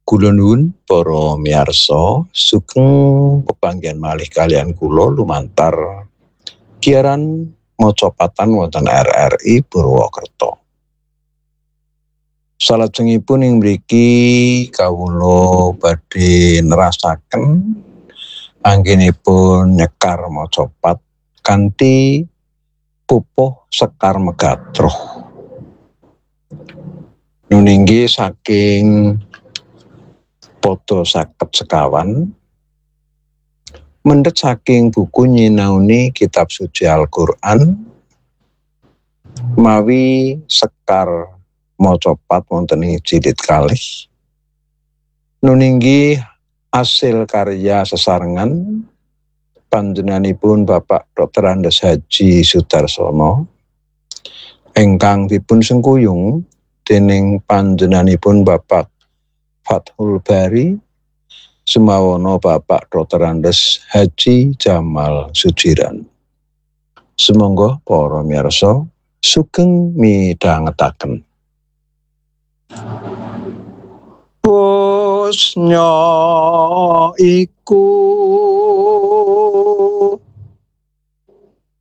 Kula nuwun para miyarsa, sugeng pepanggihan malih kalian kula lumantar siaran macapatan wonten RRI Purwokerto. Salajengipun ing mriki kawula badhe nerasaken anggenipun nyekar macapat kanthi pupuh Sekar Megatroh. Nuninggi saking pada 50 sekawan mendhet saking buku nyinaoni kitab suci Al-Qur'an mawi sekar macapat wonten ing jilid kalih nuninggi asil karya sesarengan panjenenganipun Bapak Dr. Andes Haji Sudarsono ingkang dipun sengkuyung dening panjenenganipun Bapak Fathul Bari semawana Bapak Dr. Andes Haji Jamal Sujiran. Sumangga para miyarsa sugeng midhangetaken. Bosnya iku